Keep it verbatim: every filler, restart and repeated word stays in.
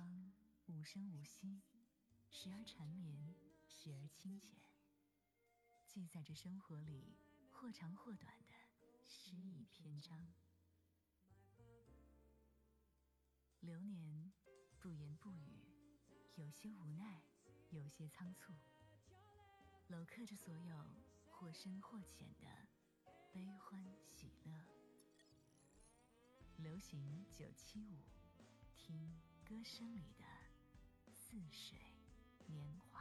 光，无声无息，时而缠绵，时而清浅，记载着生活里或长或短的诗意篇章。流年不言不语，有些无奈，有些仓促，镂刻着所有或深或浅的悲欢喜乐。流行九七五，听歌声里的似水年华。